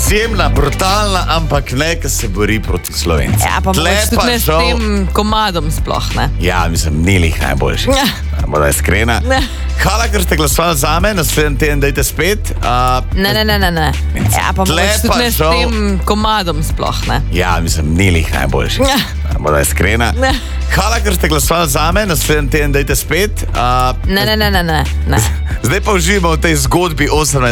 izjemna, brutalna, ampak ne, ki se bori proti Slovencem. Ja, pa Tle mogoče tudi ne s žal- tem komadom sploh, ne? Ja, mislim, ni lih najboljši. Ja. Moram iskrena. Ja. Hvala, ker ste glasovali za me, naslednji teden dajte spet. Ne. Ja, pa Tle mogoče tudi pa ne s žal- tem komadom sploh, ne? Ja, mislim, ni lih najboljši. Ja. Moram iskrena. Ja. Hvala, ker ste glasovali za me, naslednji teden dajte spet. Ne. Zdaj pa uživamo v tej zgodbi 18.